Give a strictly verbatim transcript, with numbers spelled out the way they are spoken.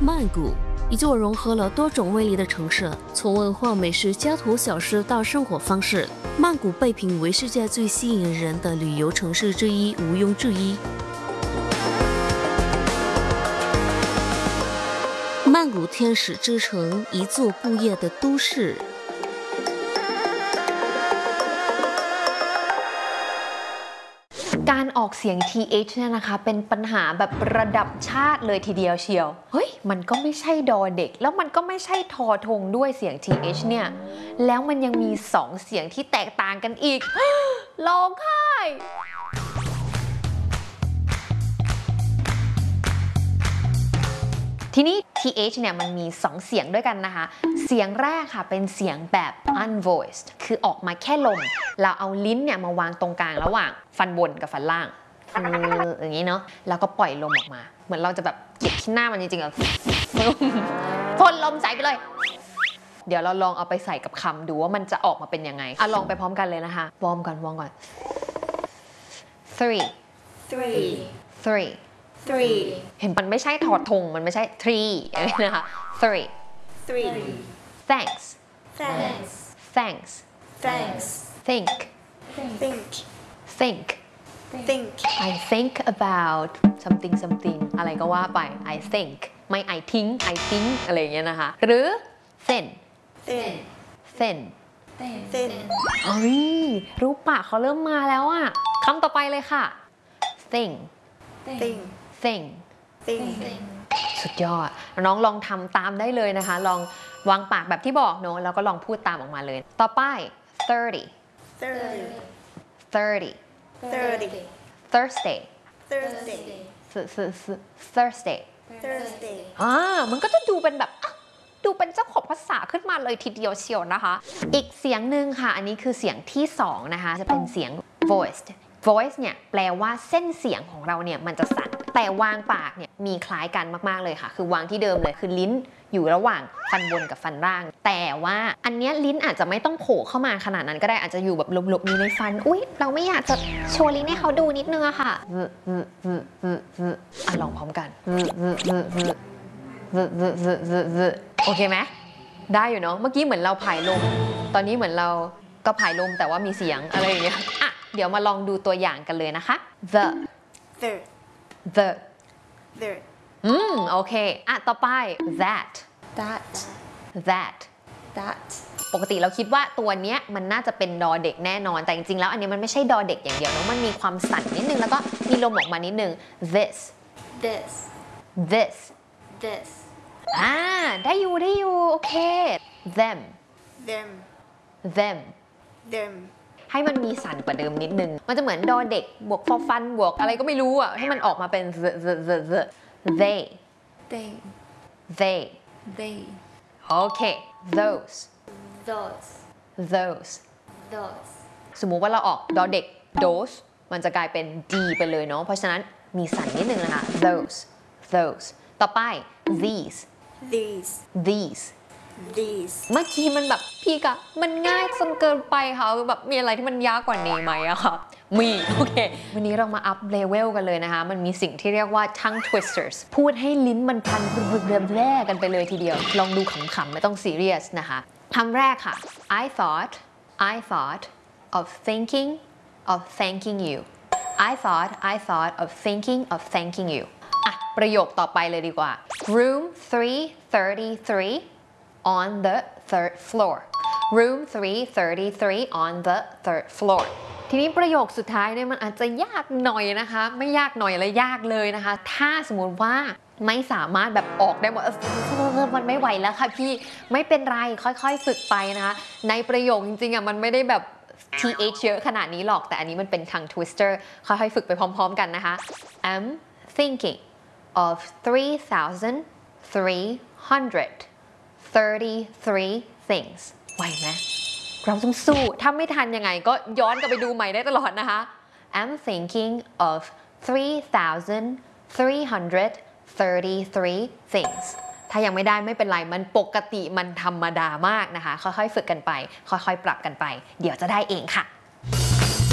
曼谷，一座融合了多种味蕾的城市，从文化美食、家头小吃到生活方式，曼谷被评为世界最吸引人的旅游城市之一，毋庸置疑。曼谷天使之城，一座不夜的都市。 การออกเสียง ที เอช เนี่ยนะคะเป็นปัญหาแบบระดับชาติเลยทีเดียวเชียวเฮ้ยมันก็ไม่ใช่ดอเด็กแล้วมันก็ไม่ใช่ทอทงด้วยเสียง ที เอช เนี่ยแล้วมันยังมีสองเสียงที่แตกต่างกันอีกร้องไห้ทีนี้ ที เอช เนี่ยมันมีสองเสียงด้วยกันนะคะเสียงแรกค่ะเป็นเสียงแบบ unvoiced คือออกมาแค่ลมเราเอาลิ้นเนี่ยมาวางตรงกลางระหว่างฟันบนกับฟันล่างอย่างนี้เนาะแล้วก็ปล่อยลมออกมาเหมือนเราจะแบบเก็บที่หน้ามันจริงๆอะพ่นลมใส่ไปเลยเดี๋ยวเราลองเอาไปใส่กับคำดูว่ามันจะออกมาเป็นยังไงอ่ะลองไปพร้อมกันเลยนะคะวอร์มก่อนวอร์มก่อน three three three three เห็นมันไม่ใช่ถอดธงมันไม่ใช่ three อะไรนะคะ three three thanks thanks thanks thanks think think think think I think about something something อะไรก็ว่าไป I think ไม่ I think I think อะไรอย่างเงี้ยนะคะหรือ thin thin thin thin เฮ้ยรูปปากเขาเริ่มมาแล้วอะคำต่อไปเลยค่ะ thing thing thing thing สุดยอดน้องลองทำตามได้เลยนะคะลองวางปากแบบที่บอกเนอะแล้วก็ลองพูดตามออกมาเลยต่อไป thirty thirty thirty thirty Thursday Thursday Thursday Thursday อ่ามันก็จะดูเป็นแบบดูเป็นเจ้าของภาษาขึ้นมาเลยทีเดียวเชียวนะคะอีกเสียงหนึ่งค่ะอันนี้คือเสียงที่สองนะคะจะเป็นเสียง voiced voice เนี่ยแปลว่าเส้นเสียงของเราเนี่ยมันจะสั่นแต่วางปากเนี่ยมีคล้ายกันมากๆเลยค่ะคือวางที่เดิมเลยคือลิ้นอยู่ระหว่างฟันบนกับฟันล่างแต่ว่าอันเนี้ยลิ้นอาจจะไม่ต้องโผล่เข้ามาขนาดนั้นก็ได้อาจจะอยู่แบบหลบๆอยู่ในฟันอุ๊ยเราไม่อยากจะโชว์ลิ้นให้เขาดูนิดนึงอะค่ะอ่ะลองพร้อมกันโอเคไหมได้อยู่เนาะเมื่อกี้เหมือนเราผายลมตอนนี้เหมือนเราก็ผายลมแต่ว่ามีเสียงอะไรอย่างเงี้ยอ่ะเดี๋ยวมาลองดูตัวอย่างกันเลยนะคะ the the the the อืมโอเคอ่ะต่อไป that that that that ปกติเราคิดว่าตัวเนี้ยมันน่าจะเป็นดอเด็กแน่นอนแต่จริงๆแล้วอันนี้มันไม่ใช่ดอเด็กอย่างเดียวเนาะมันมีความสั่นนิดนึงแล้วก็มีลมออกมานิดนึง this this this this อ่าได้อยู่ได้อยู่โอเค them them them them ให้มันมีสั่นกว่าเดิมนิดนึงมันจะเหมือนดอเด็กบวกฟอฟันบวกอะไรก็ไม่รู้อ่ะให้มันออกมาเป็น the the the the they they they they โอเค those those those those สมมุติว่าเราออกดอเด็ก those มันจะกลายเป็น d ไปเลยเนาะเพราะฉะนั้นมีสั่นนิดนึงนะคะ those those ต่อไป these these these these เมื่อกี้มันแบบพี่กะมันง่ายจนเกินไปค่ะแบบมีอะไรที่มันยากกว่านี้ไหมอะค่ะมีโอเควันนี้เรามาอัพเลเวลกันเลยนะคะมันมีสิ่งที่เรียกว่า tongue twisters พูดให้ลิ้นมันพันแร่กันไปเลยทีเดียวลองดูขำๆไม่ต้องซีเรียสนะคะคำแรกค่ะ I thought I thought of thinking of thanking you I thought I thought of thinking of thanking you อ่ะประโยคต่อไปเลยดีกว่า room three thirty-three on the third floor room three thirty-three on the third floor ทีนี้ประโยคสุดท้ายเนี่ยมันอาจจะยากหน่อยนะคะไม่ยากหน่อยและยากเลยนะคะถ้าสมมติว่าไม่สามารถแบบออกได้หมดมันไม่ไหวแล้วค่ะพี่ไม่เป็นไรค่อยๆฝึกไปนะคะในประโยคจริงๆอ่ะมันไม่ได้แบบ ที เอช เยอะขนาดนี้หรอกแต่อันนี้มันเป็น tongue twister ค่อยๆฝึกไปพร้อมๆกันนะคะ I'm thinking of three thousand three hundred thirty-three things ไหวไหมเราต้องสู้ถ้าไม่ทันยังไงก็ย้อนกลับไปดูใหม่ได้ตลอดนะคะ I'm thinking of three thousand three hundred thirty-three things ถ้ายังไม่ได้ไม่เป็นไรมันปกติมันธรรมดามากนะคะค่อยๆฝึกกันไปค่อยๆปรับกันไปเดี๋ยวจะได้เองค่ะ